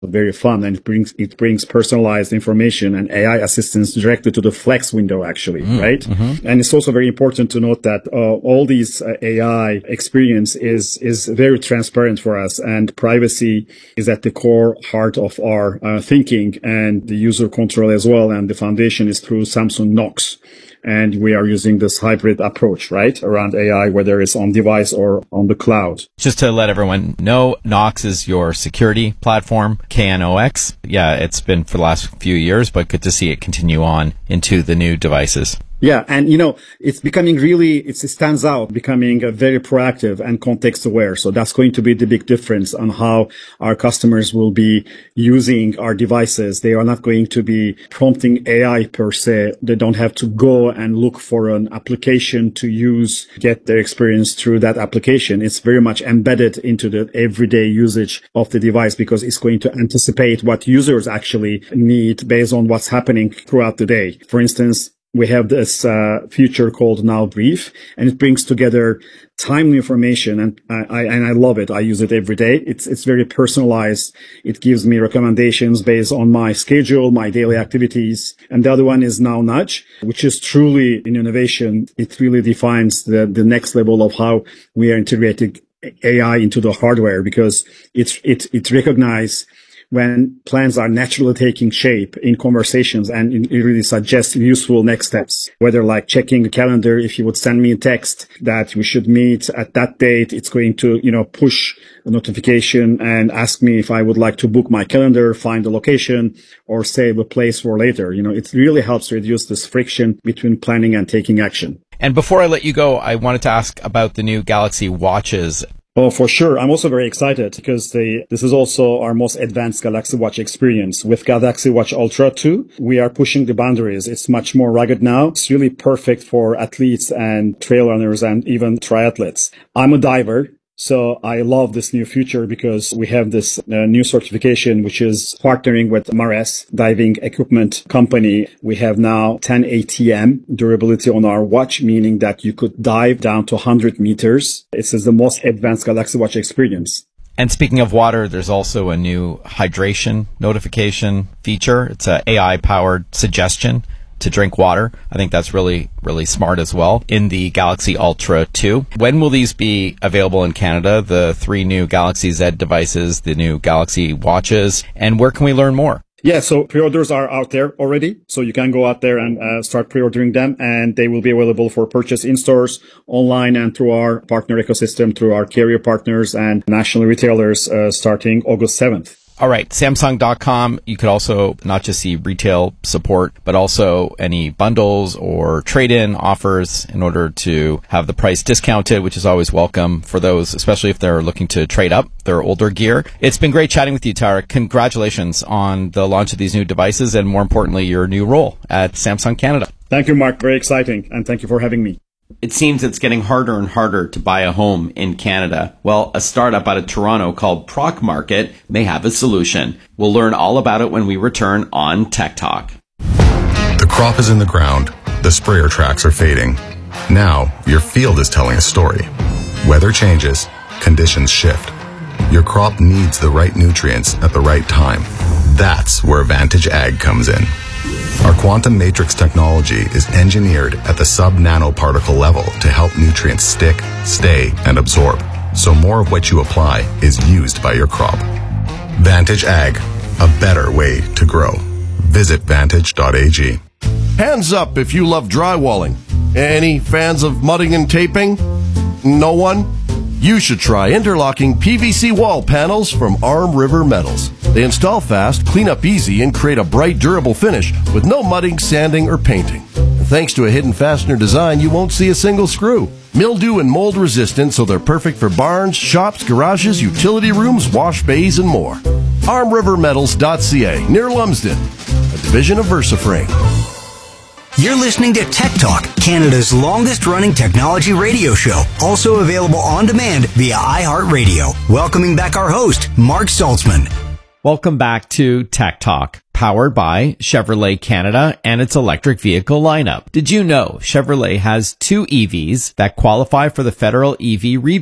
very fun, and it brings personalized information and AI assistance directly to the Flex window, actually, right? Mm-hmm. And it's also very important to note that all these AI experience is very transparent for us, and privacy is at the core heart of our thinking, and the user control as well. And the foundation is through Samsung Knox. And we are using this hybrid approach, right, around AI, whether it's on device or on the cloud. Just to let everyone know, Knox is your security platform, KNOX. Yeah, it's been for the last few years, but good to see it continue on into the new devices. Yeah. And, it's becoming it stands out, becoming very proactive and context aware. So that's going to be the big difference on how our customers will be using our devices. They are not going to be prompting AI per se. They don't have to go and look for an application to use, get their experience through that application. It's very much embedded into the everyday usage of the device, because it's going to anticipate what users actually need based on what's happening throughout the day. For instance, we have this feature called Now Brief, and it brings together timely information, and I love it. I use it every day. It's very personalized. It gives me recommendations based on my schedule, my daily activities. And the other one is Now Nudge, which is truly an innovation. It really defines the next level of how we are integrating AI into the hardware, because it recognizes when plans are naturally taking shape in conversations, and it really suggests useful next steps, whether like checking the calendar. If you would send me a text that we should meet at that date, it's going to, push a notification and ask me if I would like to book my calendar, find the location, or save a place for later. It really helps reduce this friction between planning and taking action. And before I let you go, I wanted to ask about the new Galaxy Watches. Oh, for sure. I'm also very excited because this is also our most advanced Galaxy Watch experience. With Galaxy Watch Ultra 2, we are pushing the boundaries. It's much more rugged now. It's really perfect for athletes and trail runners and even triathletes. I'm a diver, so I love this new feature because we have this new certification, which is partnering with Mares diving equipment company. We have now 10 ATM durability on our watch, meaning that you could dive down to 100 meters. This is the most advanced Galaxy Watch experience. And speaking of water, there's also a new hydration notification feature. It's an AI-powered suggestion to drink water. I think that's really, really smart as well in the Galaxy Ultra 2. When will these be available in Canada? The 3 new Galaxy Z devices, the new Galaxy Watches, and where can we learn more? Yeah, so pre-orders are out there already. So you can go out there and start pre-ordering them, and they will be available for purchase in stores, online, and through our partner ecosystem, through our carrier partners and national retailers starting August 7th. All right, Samsung.com. You could also not just see retail support, but also any bundles or trade-in offers in order to have the price discounted, which is always welcome for those, especially if they're looking to trade up their older gear. It's been great chatting with you, Tarek. Congratulations on the launch of these new devices and, more importantly, your new role at Samsung Canada. Thank you, Mark. Very exciting. And thank you for having me. It seems it's getting harder and harder to buy a home in Canada. Well, a startup out of Toronto called Proc Market may have a solution. We'll learn all about it when we return on Tech Talk. The crop is in the ground. The sprayer tracks are fading. Now, your field is telling a story. Weather changes. Conditions shift. Your crop needs the right nutrients at the right time. That's where Vantage Ag comes in. Our quantum matrix technology is engineered at the sub-nanoparticle level to help nutrients stick, stay, and absorb, so more of what you apply is used by your crop. Vantage Ag, a better way to grow. Visit vantage.ag. Hands up if you love drywalling. Any fans of mudding and taping? No one? You should try interlocking PVC wall panels from Arm River Metals. They install fast, clean up easy, and create a bright, durable finish with no mudding, sanding, or painting. And thanks to a hidden fastener design, you won't see a single screw. Mildew and mold resistant, so they're perfect for barns, shops, garages, utility rooms, wash bays, and more. ArmRiverMetals.ca, near Lumsden, a division of VersaFrame. You're listening to Tech Talk, Canada's longest-running technology radio show, also available on demand via iHeartRadio. Welcoming back our host, Mark Saltzman. Welcome back to Tech Talk, powered by Chevrolet Canada and its electric vehicle lineup. Did you know Chevrolet has 2 EVs that qualify for the federal EV rebate?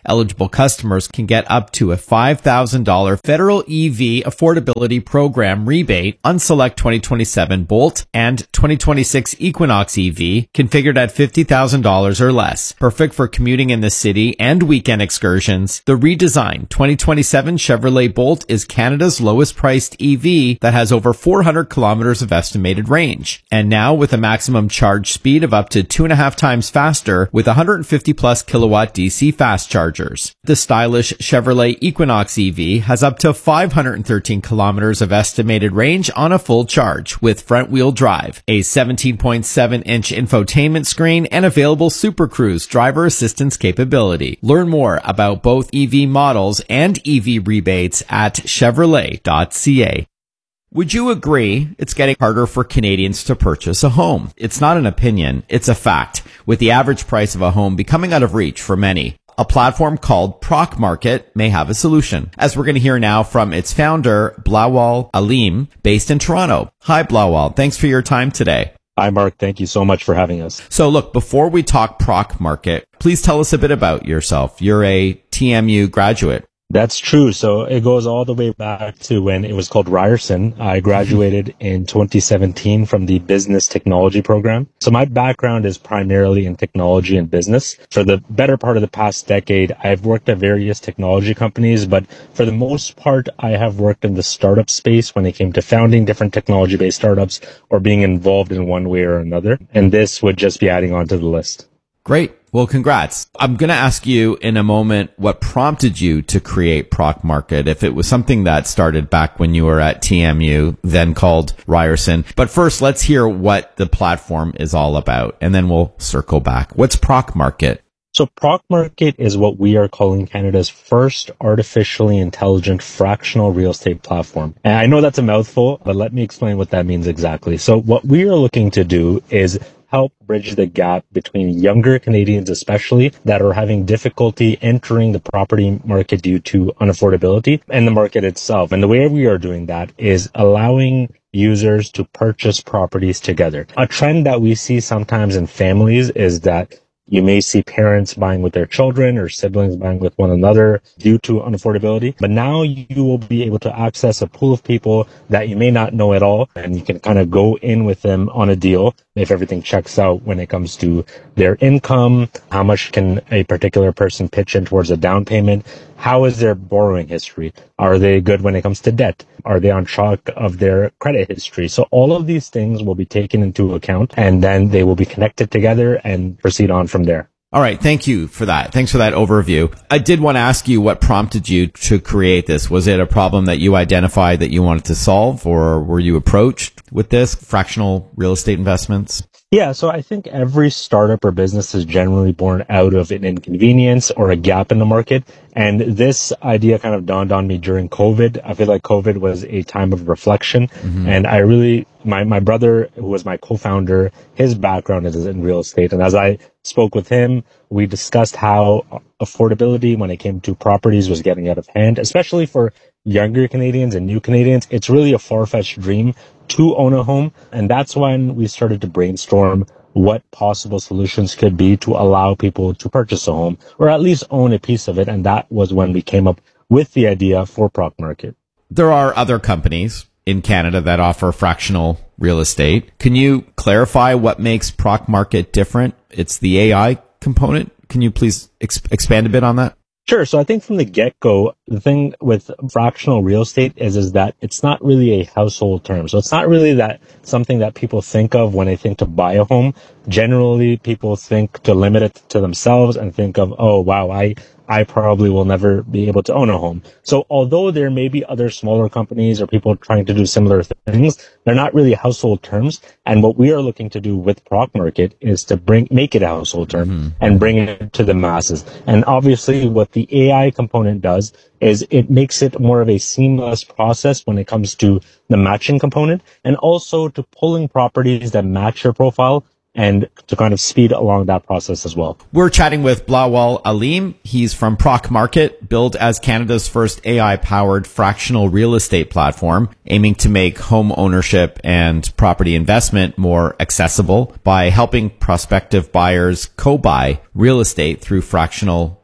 Eligible customers can get up to a $5,000 federal EV affordability program rebate on select 2027 Bolt and 2026 Equinox EV configured at $50,000 or less. Perfect for commuting in the city and weekend excursions. The redesigned 2027 Chevrolet Bolt is Canada's lowest priced EV that has over 400 kilometers of estimated range. And now with a maximum charge speed of up to 2.5 times faster with 150 plus kilowatt DC fast chargers. The stylish Chevrolet Equinox EV has up to 513 kilometers of estimated range on a full charge with front wheel drive, a 17.7-inch infotainment screen, and available Super Cruise driver assistance capability. Learn more about both EV models and EV rebates at Chevrolet.ca. Would you agree it's getting harder for Canadians to purchase a home? It's not an opinion, it's a fact, with the average price of a home becoming out of reach for many. A platform called Proc Market may have a solution, as we're going to hear now from its founder, Blawal Alim, based in Toronto. Hi, Blawal. Thanks for your time today. Hi, Mark. Thank you so much for having us. So look, before we talk Proc Market, please tell us a bit about yourself. You're a TMU graduate. That's true. So it goes all the way back to when it was called Ryerson. I graduated in 2017 from the business technology program. So my background is primarily in technology and business. For the better part of the past decade, I've worked at various technology companies, but for the most part, I have worked in the startup space when it came to founding different technology-based startups or being involved in one way or another. And this would just be adding on to the list. Great. Well, congrats. I'm going to ask you in a moment what prompted you to create Proc Market, if it was something that started back when you were at TMU, then called Ryerson. But first, let's hear what the platform is all about, and then we'll circle back. What's Proc Market? So Proc Market is what we are calling Canada's first artificially intelligent fractional real estate platform. And I know that's a mouthful, but let me explain what that means exactly. So what we are looking to do is help bridge the gap between younger Canadians, especially, that are having difficulty entering the property market due to unaffordability and the market itself. And the way we are doing that is allowing users to purchase properties together. A trend that we see sometimes in families is that you may see parents buying with their children or siblings buying with one another due to unaffordability. But now you will be able to access a pool of people that you may not know at all, and you can kind of go in with them on a deal if everything checks out when it comes to their income, how much can a particular person pitch in towards a down payment, how is their borrowing history, are they good when it comes to debt, are they on track of their credit history. So all of these things will be taken into account, and then they will be connected together and proceed on from there. All right. Thank you for that. Thanks for that overview. I did want to ask you what prompted you to create this. Was it a problem that you identified that you wanted to solve, or were you approached with this fractional real estate investments? Yeah, so I think every startup or business is generally born out of an inconvenience or a gap in the market. And this idea kind of dawned on me during COVID. I feel like COVID was a time of reflection. Mm-hmm. And I really, my brother, who was my co-founder, his background is in real estate. And as I spoke with him, we discussed how affordability when it came to properties was getting out of hand, especially for younger Canadians and new Canadians. It's really a far-fetched dream to own a home. And that's when we started to brainstorm what possible solutions could be to allow people to purchase a home or at least own a piece of it. And that was when we came up with the idea for Proc Market. There are other companies in Canada that offer fractional real estate. Can you clarify what makes Proc Market different? It's the AI component. Can you please expand a bit on that? Sure. So I think from the get-go, the thing with fractional real estate is that it's not really a household term. So it's not really that something that people think of when they think to buy a home. Generally, people think to limit it to themselves and think of, oh, wow, I probably will never be able to own a home. So although there may be other smaller companies or people trying to do similar things, they're not really household terms. And what we are looking to do with Proc Market is to make it a household term and bring it to the masses. And obviously what the AI component does is it makes it more of a seamless process when it comes to the matching component and also to pulling properties that match your profile and to kind of speed along that process as well. We're chatting with Blawal Alim. He's from Proc Market, built as Canada's first AI-powered fractional real estate platform, aiming to make home ownership and property investment more accessible by helping prospective buyers co-buy real estate through fractional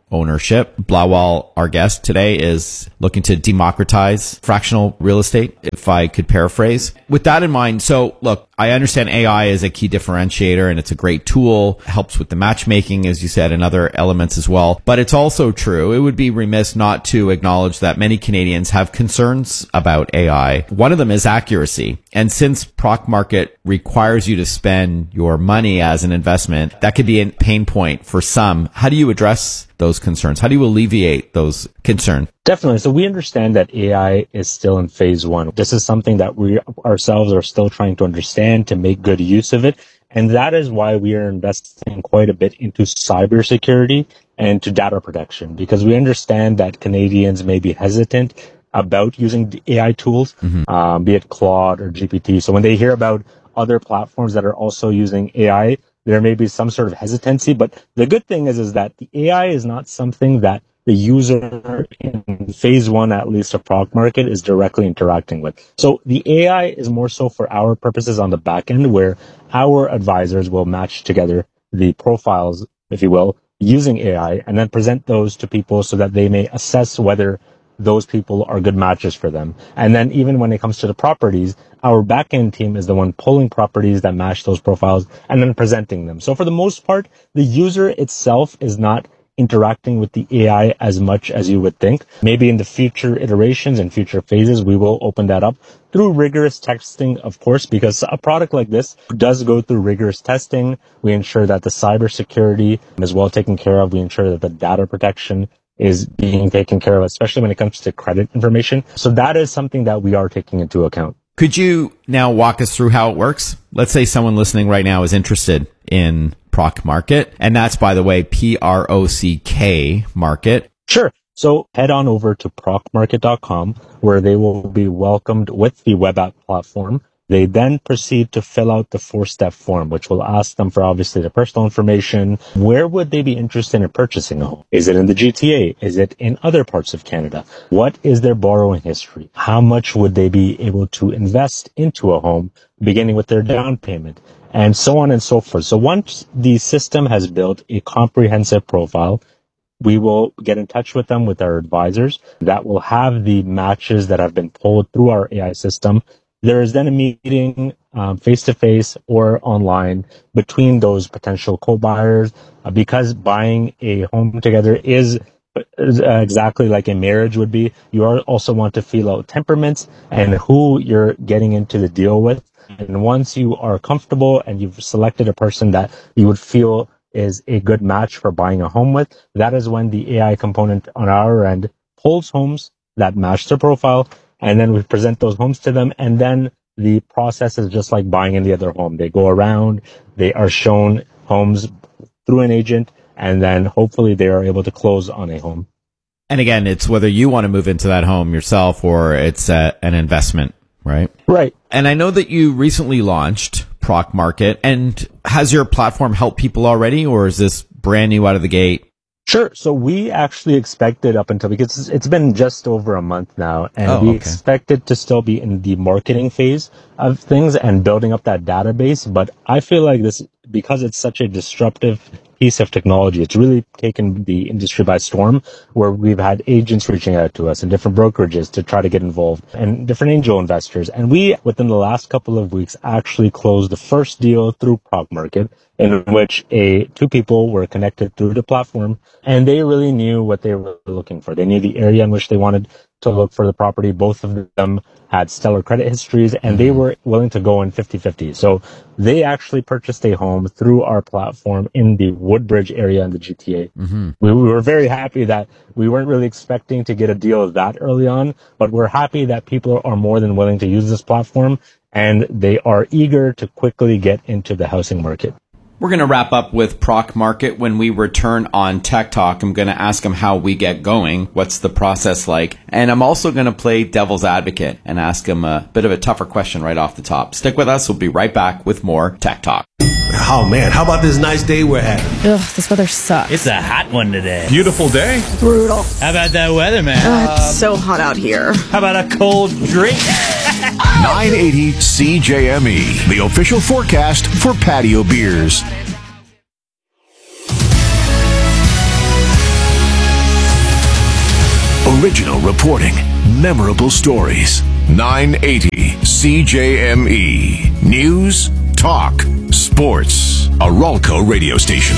ownership. Blawal, our guest today, is looking to democratize fractional real estate, if I could paraphrase. With that in mind, so look, I understand AI is a key differentiator and it's a great tool, helps with the matchmaking, as you said, and other elements as well. But it's also true, it would be remiss not to acknowledge that many Canadians have concerns about AI. One of them is accuracy. And since Proc Market requires you to spend your money as an investment, that could be a pain point for some. How do you address those concerns? How do you alleviate those concerns? Definitely. So we understand that AI is still in phase one. This is something that we ourselves are still trying to understand to make good use of it. And that is why we are investing quite a bit into cybersecurity and to data protection, because we understand that Canadians may be hesitant about using AI tools, be it Claude or GPT. So when they hear about other platforms that are also using AI, there may be some sort of hesitancy. But the good thing is that the AI is not something that the user in phase one, at least of Proc Market, is directly interacting with. So the AI is more so for our purposes on the back end, where our advisors will match together the profiles, if you will, using AI, and then present those to people so that they may assess whether those people are good matches for them. And then even when it comes to the properties, our back-end team is the one pulling properties that match those profiles and then presenting them. So for the most part, the user itself is not interacting with the AI as much as you would think. Maybe in the future iterations and future phases, we will open that up through rigorous testing, of course, because a product like this does go through rigorous testing. We ensure that the cybersecurity is well taken care of. We ensure that the data protection is being taken care of, especially when it comes to credit information. So that is something that we are taking into account. Could you now walk us through how it works? Let's say someone listening right now is interested in Proc Market, and that's, by the way, PROCK Market. Sure. So head on over to procmarket.com, where they will be welcomed with the web app platform. They then proceed to fill out the 4-step form, which will ask them for obviously their personal information. Where would they be interested in purchasing a home? Is it in the GTA? Is it in other parts of Canada? What is their borrowing history? How much would they be able to invest into a home, beginning with their down payment? And so on and so forth. So once the system has built a comprehensive profile, we will get in touch with them with our advisors that will have the matches that have been pulled through our AI system. There is then a meeting face-to-face or online between those potential co-buyers, because buying a home together is exactly like a marriage would be. You also want to feel out temperaments and who you're getting into the deal with. And once you are comfortable and you've selected a person that you would feel is a good match for buying a home with, that is when the AI component on our end pulls homes that match their profile, and then we present those homes to them. And then the process is just like buying any other home. They go around, they are shown homes through an agent, and then hopefully they are able to close on a home. And again, it's whether you want to move into that home yourself or it's an investment, right? Right. And I know that you recently launched Proc Market. And has your platform helped people already, or is this brand new out of the gate? Sure. So we actually expected up until, because it's been just over a month now, and we expected to still be in the marketing phase of things and building up that database. But I feel like this, because it's such a disruptive piece of technology, it's really taken the industry by storm, where we've had agents reaching out to us and different brokerages to try to get involved and different angel investors. And we, within the last couple of weeks, actually closed the first deal through Proc Market, in which two people were connected through the platform, and they really knew what they were looking for. They knew the area in which they wanted to look for the property. Both of them had stellar credit histories, and they were willing to go in 50-50. So they actually purchased a home through our platform in the Woodbridge area in the GTA. We were very happy that we weren't really expecting to get a deal that early on, but we're happy that people are more than willing to use this platform, and they are eager to quickly get into the housing market. We're going to wrap up with Proc Market. When we return on Tech Talk, I'm going to ask them how we get going. What's the process like? And I'm also going to play devil's advocate and ask them a bit of a tougher question right off the top. Stick with us. We'll be right back with more Tech Talk. Oh man, how about this nice day we're having? Ugh, this weather sucks. It's a hot one today. Beautiful day. Brutal. How about that weather, man? It's so hot out here. How about a cold drink? 980 CJME, the official forecast for patio beers. Original reporting. Memorable stories. 980 CJME. News, talk, sports. A Ralco radio station.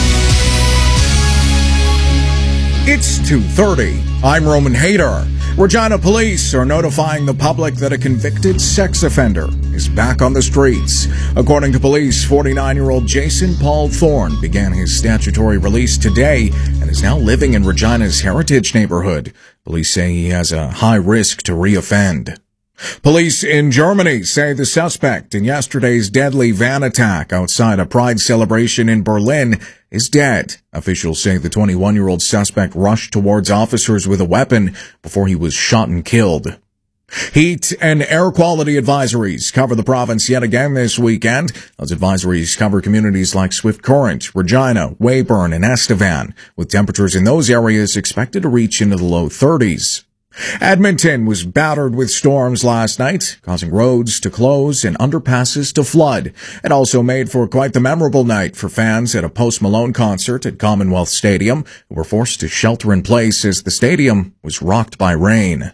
It's 2:30. I'm Roman Hader. Regina police are notifying the public that a convicted sex offender is back on the streets. According to police, 49-year-old Jason Paul Thorne began his statutory release today and is now living in Regina's Heritage neighborhood. Police say he has a high risk to reoffend. Police in Germany say the suspect in yesterday's deadly van attack outside a Pride celebration in Berlin is dead. Officials say the 21-year-old suspect rushed towards officers with a weapon before he was shot and killed. Heat and air quality advisories cover the province yet again this weekend. Those advisories cover communities like Swift Current, Regina, Weyburn, and Estevan, with temperatures in those areas expected to reach into the low 30s. Edmonton was battered with storms last night, causing roads to close and underpasses to flood. It also made for quite the memorable night for fans at a Post Malone concert at Commonwealth Stadium, who were forced to shelter in place as the stadium was rocked by rain.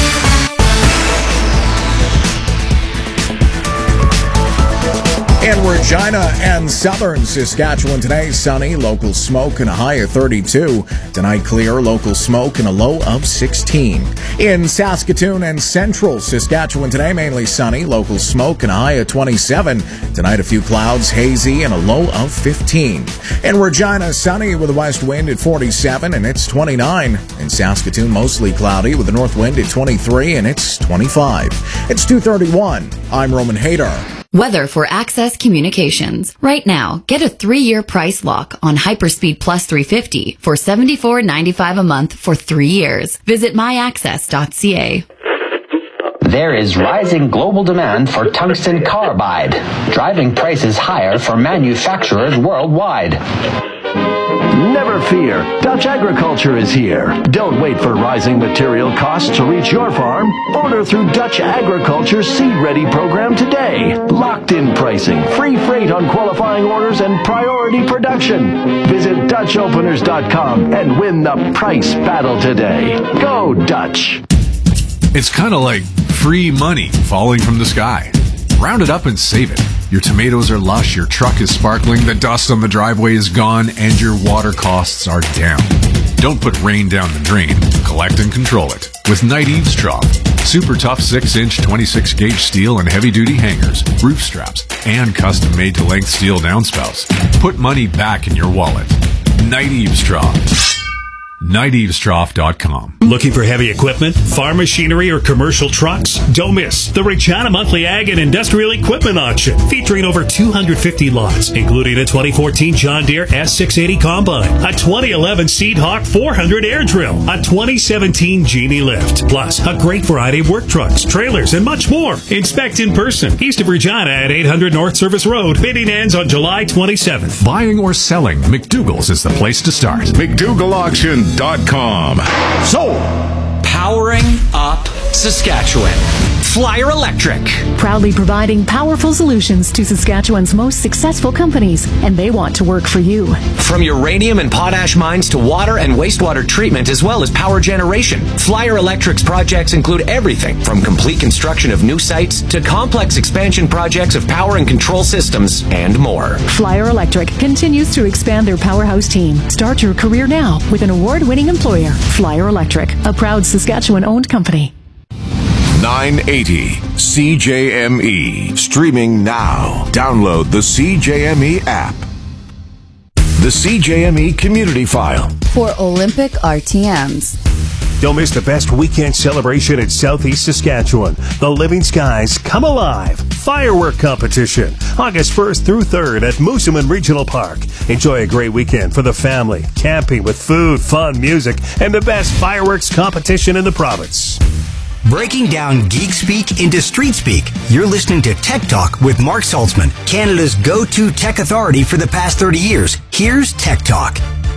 In Regina and southern Saskatchewan today, sunny, local smoke and a high of 32. Tonight, clear, local smoke and a low of 16. In Saskatoon and central Saskatchewan today, mainly sunny, local smoke and a high of 27. Tonight, a few clouds, hazy and a low of 15. In Regina, sunny with a west wind at 47 and it's 29. In Saskatoon, mostly cloudy with a north wind at 23 and it's 25. It's 2:31. I'm Roman Hader. Weather for Access Communications. Right now, get a 3-year price lock on Hyperspeed Plus 350 for $74.95 a month for 3 years. Visit myaccess.ca. There is rising global demand for tungsten carbide, driving prices higher for manufacturers worldwide. Never fear, Dutch Agriculture is here. Don't wait for rising material costs to reach your farm. Order through Dutch Agriculture's Seed Ready program today. Locked-in pricing, free freight on qualifying orders, and priority production. Visit DutchOpeners.com and win the price battle today. Go Dutch! It's kind of like free money falling from the sky. Round it up and save it. Your tomatoes are lush, your truck is sparkling, the dust on the driveway is gone, and your water costs are down. Don't put rain down the drain. Collect and control it with Knight Eavesdrop. Super tough 6-inch 26-gauge steel and heavy-duty hangers, roof straps, and custom-made to length steel downspouts. Put money back in your wallet. Knight Eavesdrop. KnightEavesdrop.com. Looking for heavy equipment, farm machinery, or commercial trucks? Don't miss the Regina Monthly Ag and Industrial Equipment Auction, featuring over 250 lots, including a 2014 John Deere S680 Combine, a 2011 Seed Hawk 400 air drill, a 2017 Genie Lift, plus a great variety of work trucks, trailers, and much more. Inspect in person, east of Regina at 800 North Service Road. Bidding ends on July 27th. Buying or selling, McDougall's is the place to start. McDougallAuction.com. So, powering up Saskatchewan. Flyer Electric. Proudly providing powerful solutions to Saskatchewan's most successful companies, and they want to work for you. From uranium and potash mines to water and wastewater treatment, as well as power generation, Flyer Electric's projects include everything from complete construction of new sites to complex expansion projects of power and control systems and more. Flyer Electric continues to expand their powerhouse team. Start your career now with an award-winning employer, Flyer Electric, a proud Saskatchewan-owned company. 980 CJME. Streaming now. Download the CJME app. The CJME Community File. For Olympic RTMs. Don't miss the best weekend celebration in Southeast Saskatchewan. The Living Skies Come Alive Firework Competition. August 1st through 3rd at Moosomin Regional Park. Enjoy a great weekend for the family. Camping with food, fun, music, and the best fireworks competition in the province. Breaking down geek speak into street speak. You're listening to Tech Talk with Mark Saltzman, Canada's go-to tech authority for the past 30 years. Here's Tech Talk.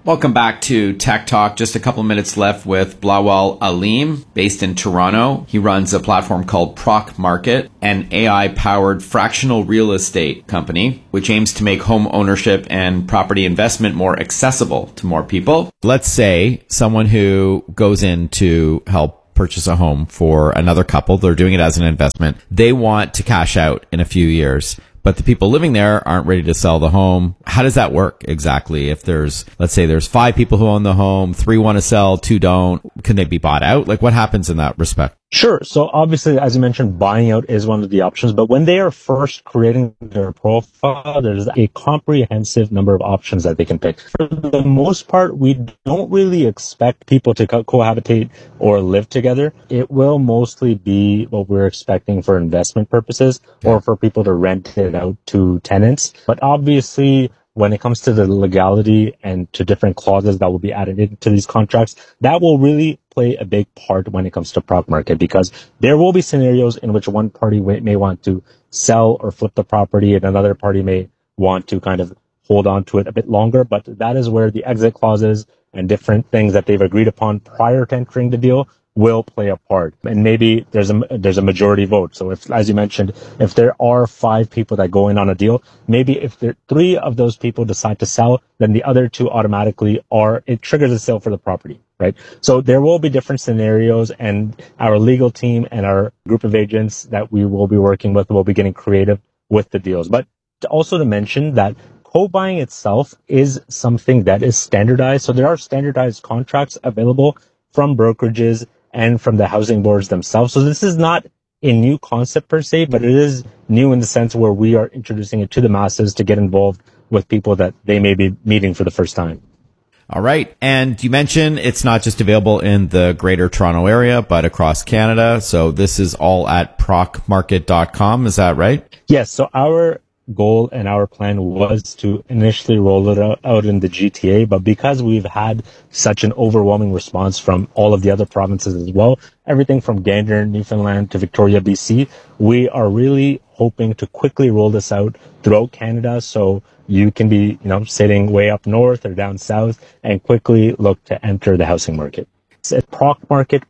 Welcome back to Tech Talk. Just a couple minutes left with Bilawal Aleem, based in Toronto. He runs a platform called Proc Market, an AI-powered fractional real estate company, which aims to make home ownership and property investment more accessible to more people. Let's say someone who goes in to help purchase a home for another couple, they're doing it as an investment. They want to cash out in a few years, but the people living there aren't ready to sell the home. How does that work exactly? If let's say there's 5 people who own the home, 3 want to sell, 2 don't, can they be bought out? Like, what happens in that respect? Sure. So obviously, as you mentioned, buying out is one of the options, but when they are first creating their profile, there's a comprehensive number of options that they can pick. For the most part, we don't really expect people to cohabitate or live together. It will mostly be what we're expecting for investment purposes or for people to rent it out to tenants. But obviously, when it comes to the legality and to different clauses that will be added into these contracts, that will really play a big part when it comes to Proc Market, because there will be scenarios in which one party may want to sell or flip the property and another party may want to kind of hold on to it a bit longer. But that is where the exit clauses and different things that they've agreed upon prior to entering the deal will play a part. And maybe there's a majority vote. So if, as you mentioned, if there are 5 people that go in on a deal, maybe if 3 of those people decide to sell, then the other 2 automatically it triggers a sale for the property, right? So there will be different scenarios, and our legal team and our group of agents that we will be working with will be getting creative with the deals. But also to mention that co-buying itself is something that is standardized. So there are standardized contracts available from brokerages and from the housing boards themselves. So this is not a new concept per se, but it is new in the sense where we are introducing it to the masses to get involved with people that they may be meeting for the first time. All right. And you mentioned it's not just available in the Greater Toronto area, but across Canada. So this is all at procmarket.com. Is that right? Yes. So our goal and our plan was to initially roll it out in the GTA, but because we've had such an overwhelming response from all of the other provinces as well, everything from Gander, Newfoundland to Victoria, BC, we are really hoping to quickly roll this out throughout Canada, so you can be, sitting way up north or down south and quickly look to enter the housing market. It's at Proc Market,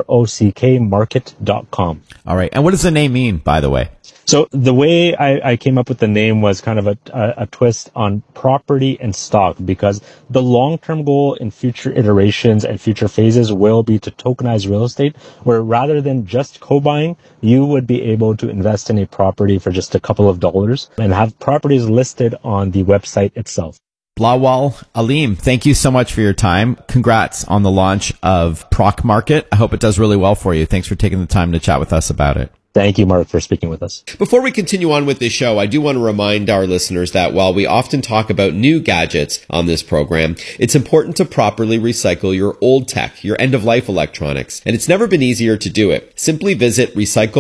PROCK market.com. All right. And what does the name mean, by the way? So the way I came up with the name was kind of a twist on property and stock, because the long-term goal in future iterations and future phases will be to tokenize real estate, where rather than just co-buying, you would be able to invest in a property for just a couple of dollars and have properties listed on the website itself. Bilawal Aleem, thank you so much for your time. Congrats on the launch of Proc Market. I hope it does really well for you. Thanks for taking the time to chat with us about it. Thank you, Mark, for speaking with us. Before we continue on with this show, I do want to remind our listeners that while we often talk about new gadgets on this program, it's important to properly recycle your old tech, your end-of-life electronics. And it's never been easier to do it. Simply visit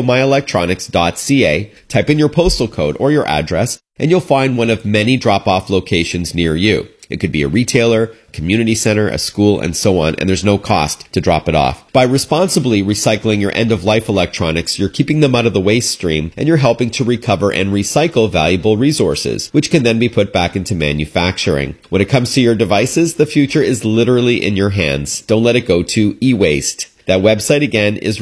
recyclemyelectronics.ca, type in your postal code or your address, and you'll find one of many drop-off locations near you. It could be a retailer, community center, a school, and so on, and there's no cost to drop it off. By responsibly recycling your end-of-life electronics, you're keeping them out of the waste stream, and you're helping to recover and recycle valuable resources, which can then be put back into manufacturing. When it comes to your devices, the future is literally in your hands. Don't let it go to e-waste. That website again is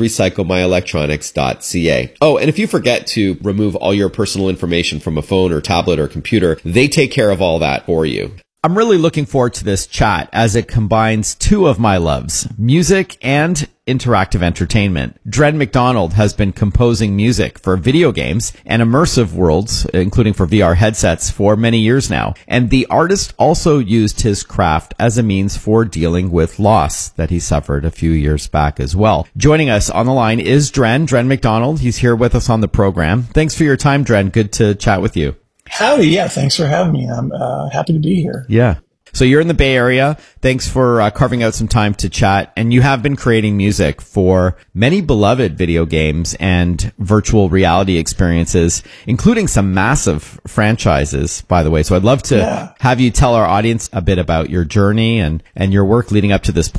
recyclemyelectronics.ca. Oh, and if you forget to remove all your personal information from a phone or tablet or computer, they take care of all that for you. I'm really looking forward to this chat as it combines 2 of my loves, music and interactive entertainment. Dren McDonald has been composing music for video games and immersive worlds, including for VR headsets, for many years now. And the artist also used his craft as a means for dealing with loss that he suffered a few years back as well. Joining us on the line is Dren McDonald. He's here with us on the program. Thanks for your time, Dren. Good to chat with you. Howdy, yeah, thanks for having me. I'm happy to be here. Yeah. So you're in the Bay Area. Thanks for carving out some time to chat. And you have been creating music for many beloved video games and virtual reality experiences, including some massive franchises, by the way. So I'd love to have you tell our audience a bit about your journey and your work leading up to this point.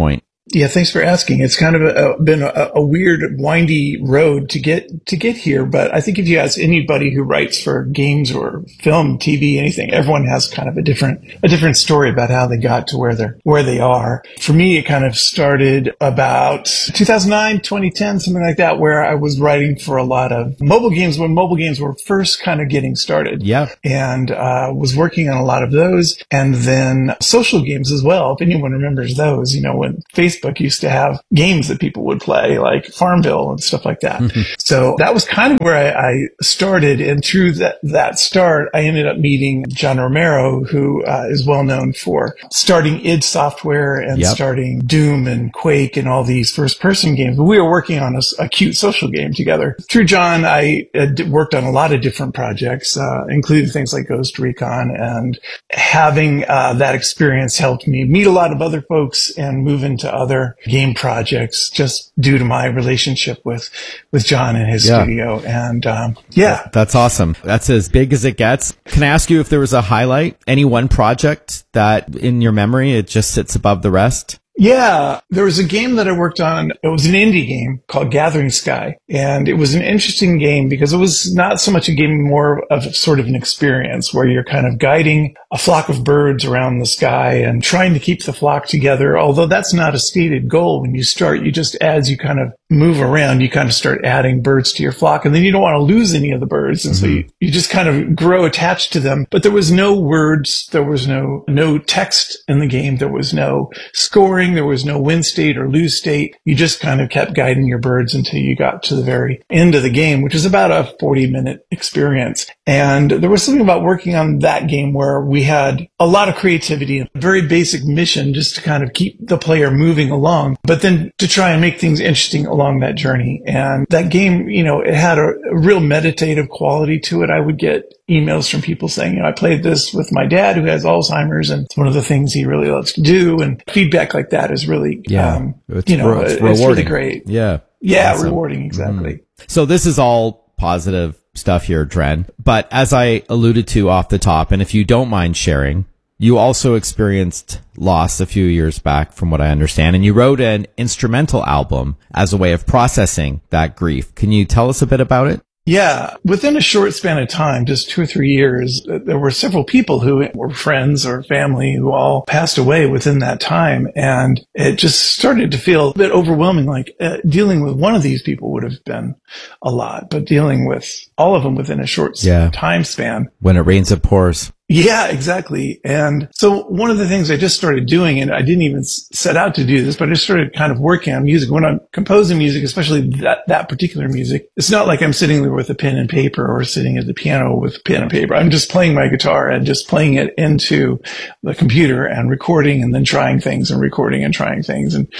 Yeah, thanks for asking. It's kind of been a weird, windy road to get here. But I think if you ask anybody who writes for games or film, TV, anything, everyone has kind of a different story about how they got to where they are. For me, it kind of started about 2009, 2010, something like that, where I was writing for a lot of mobile games when mobile games were first kind of getting started. Yeah, and was working on a lot of those, and then social games as well. If anyone remembers those, when Facebook used to have games that people would play, like Farmville and stuff like that. So that was kind of where I started. And through that start, I ended up meeting John Romero, who is well known for starting id Software and starting Doom and Quake and all these first-person games. But we were working on a cute social game together. Through John, I worked on a lot of different projects, including things like Ghost Recon, and having that experience helped me meet a lot of other folks and move into other game projects just due to my relationship with John and his studio. And that's awesome. That's as big as it gets. Can I ask you if there was a highlight, any one project that in your memory it just sits above the rest? Yeah, there was a game that I worked on. It was an indie game called Gathering Sky. And it was an interesting game because it was not so much a game, more of sort of an experience where you're kind of guiding a flock of birds around the sky and trying to keep the flock together. Although that's not a stated goal when you start, as you kind of move around, you kind of start adding birds to your flock. And then you don't want to lose any of the birds. And so you just kind of grow attached to them. But there was no words. There was no text in the game. There was no scoring. There was no win state or lose state. You just kind of kept guiding your birds until you got to the very end of the game, which is about a 40-minute experience. And there was something about working on that game where we had a lot of creativity and a very basic mission just to kind of keep the player moving along, but then to try and make things interesting along that journey. And that game, it had a real meditative quality to it. I would get emails from people saying, I played this with my dad who has Alzheimer's, and it's one of the things he really loves to do. And feedback like that is really, it's really great. Yeah. Yeah. Awesome. Rewarding. Exactly. So this is all positive stuff here, Dren. But as I alluded to off the top, and if you don't mind sharing, you also experienced loss a few years back, from what I understand, and you wrote an instrumental album as a way of processing that grief. Can you tell us a bit about it? Yeah. Within a short span of time, just 2 or 3 years, there were several people who were friends or family who all passed away within that time. And it just started to feel a bit overwhelming. Like dealing with one of these people would have been a lot, but dealing with all of them within a short time span. When it rains, it pours. Yeah, exactly. And so one of the things I just started doing, and I didn't even set out to do this, but I just started kind of working on music. When I'm composing music, especially that particular music, it's not like I'm sitting there with a pen and paper or sitting at the piano with pen and paper. I'm just playing my guitar and just playing it into the computer and recording and then trying things and recording and trying things. And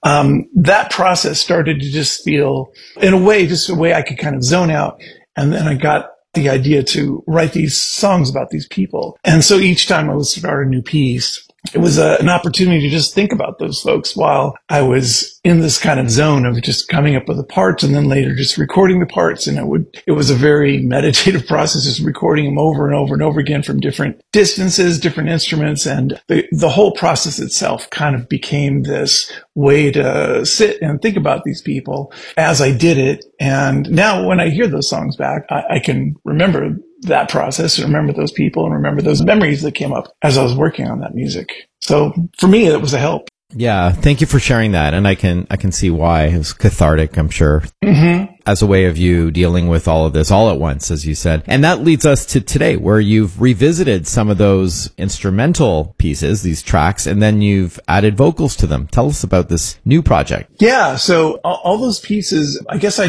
that process started to just feel, in a way, just a way I could kind of zone out. And then I got the idea to write these songs about these people. And so each time I would start a new piece, it was an opportunity to just think about those folks while I was in this kind of zone of just coming up with the parts and then later just recording the parts. And it was a very meditative process, just recording them over and over and over again from different distances, different instruments. And the whole process itself kind of became this way to sit and think about these people as I did it. And now when I hear those songs back, I can remember that process and remember those people and remember those memories that came up as I was working on that music. So for me, it was a help. Yeah. Thank you for sharing that. And I can see why. It was cathartic, I'm sure. Mm-hmm. As a way of you dealing with all of this all at once, as you said. And that leads us to today, where you've revisited some of those instrumental pieces, these tracks, and then you've added vocals to them. Tell us about this new project. Yeah. So all those pieces, I guess I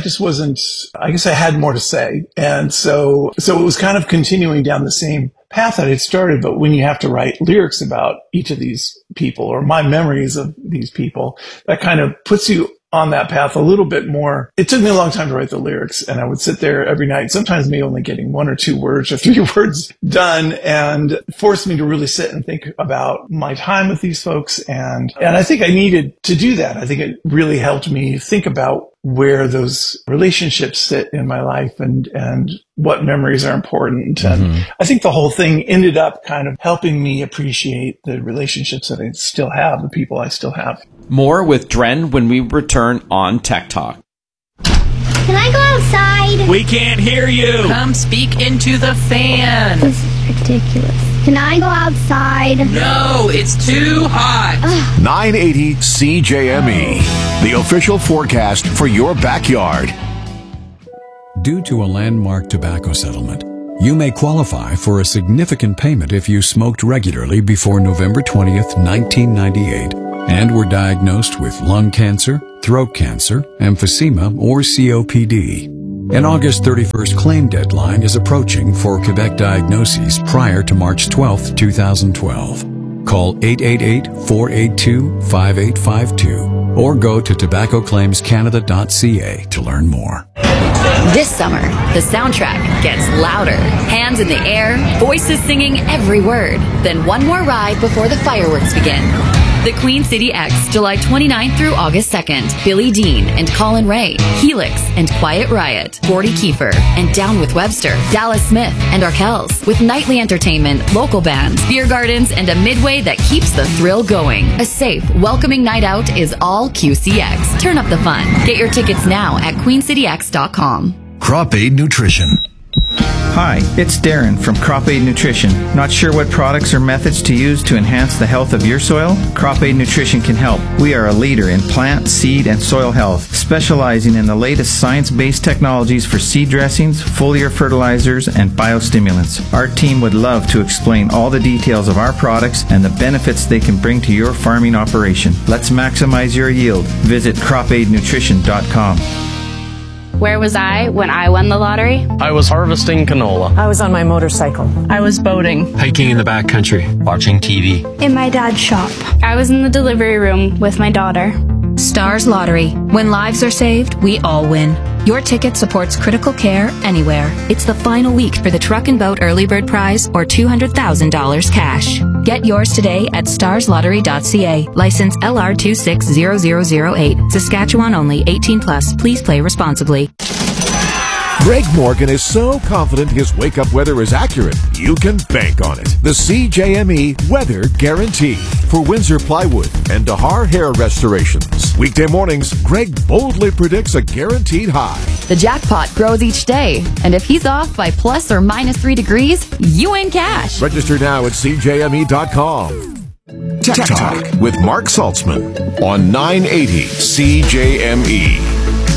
had more to say. And so it was kind of continuing down the same path that it started, but when you have to write lyrics about each of these people or my memories of these people, that kind of puts you on that path a little bit more. It took me a long time to write the lyrics, and I would sit there every night, sometimes me only getting 1 or 2 words or 3 words done, and forced me to really sit and think about my time with these folks. And I think I needed to do that. I think it really helped me think about where those relationships sit in my life and what memories are important. And I think the whole thing ended up kind of helping me appreciate the relationships that I still have, the people I still have. More with Dren when we return on Tech Talk. Can I go outside? We can't hear you. Come speak into the fan. This is ridiculous. Can I go outside? No, it's too hot. 980 CJME, the official forecast for your backyard. Due to a landmark tobacco settlement, you may qualify for a significant payment if you smoked regularly before November 20th, 1998, and were diagnosed with lung cancer, throat cancer, emphysema, or COPD. An August 31st claim deadline is approaching for Quebec diagnoses prior to March 12, 2012. Call 888-482-5852 or go to tobaccoclaimscanada.ca to learn more. This summer, the soundtrack gets louder. Hands in the air, voices singing every word. Then one more ride before the fireworks begin. The Queen City X, July 29th through August 2nd. Billy Dean and Colin Ray, Helix and Quiet Riot, Gordy Kiefer and Down with Webster, Dallas Smith and Arkells, with nightly entertainment, local bands, beer gardens, and a midway that keeps the thrill going. A safe, welcoming night out is all QCX. Turn up the fun. Get your tickets now at queencityx.com. Crop Aid Nutrition. Hi, it's Darren from Crop Aid Nutrition. Not sure what products or methods to use to enhance the health of your soil? Crop Aid Nutrition can help. We are a leader in plant, seed, and soil health, specializing in the latest science-based technologies for seed dressings, foliar fertilizers, and biostimulants. Our team would love to explain all the details of our products and the benefits they can bring to your farming operation. Let's maximize your yield. Visit cropaidnutrition.com. Where was I when I won the lottery? I was harvesting canola. I was on my motorcycle. I was boating. Hiking in the backcountry. Watching TV. In my dad's shop. I was in the delivery room with my daughter. Stars Lottery. When lives are saved, we all win. Your ticket supports critical care anywhere. It's the final week for the Truck and Boat Early Bird Prize or $200,000 cash. Get yours today at starslottery.ca. License LR260008. Saskatchewan only. 18+. Please play responsibly. Greg Morgan is so confident his wake-up weather is accurate, you can bank on it. The CJME Weather Guarantee for Windsor Plywood and Dahar Hair Restorations. Weekday mornings, Greg boldly predicts a guaranteed high. The jackpot grows each day, and if he's off by plus or minus 3 degrees, you win cash. Register now at CJME.com. Tech Talk with Mark Saltzman on 980 CJME.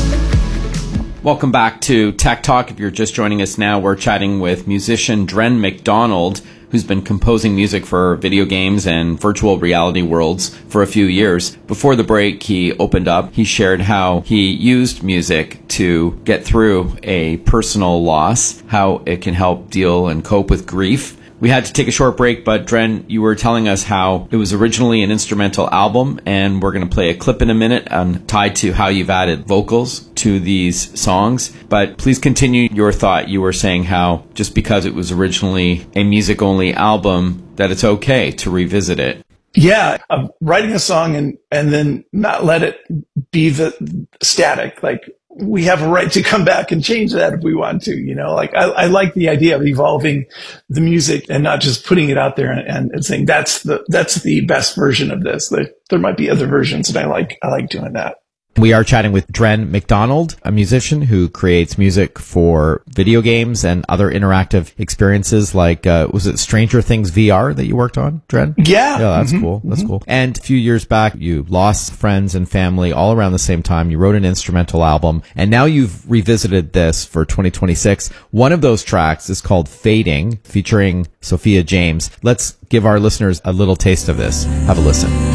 Welcome back to Tech Talk. If you're just joining us now, we're chatting with musician Dren McDonald, who's been composing music for video games and virtual reality worlds for a few years. Before the break, he opened up. He shared how he used music to get through a personal loss, how it can help deal and cope with grief. We had to take a short break, but Dren, you were telling us how it was originally an instrumental album, and we're going to play a clip in a minute tied to how you've added vocals to these songs. But please continue your thought. You were saying how just because it was originally a music-only album, that it's okay to revisit it. Yeah, writing a song and then not let it be the static, like, we have a right to come back and change that if we want to, you know, like I like the idea of evolving the music and not just putting it out there and saying that's the best version of this. There might be other versions, and I like doing that. We are chatting with Dren McDonald, a musician who creates music for video games and other interactive experiences like, was it Stranger Things VR that you worked on, Dren? Yeah. Yeah, that's cool. That's cool. And a few years back, you lost friends and family all around the same time. You wrote an instrumental album, and now you've revisited this for 2026. One of those tracks is called Fading, featuring Sophia James. Let's give our listeners a little taste of this. Have a listen.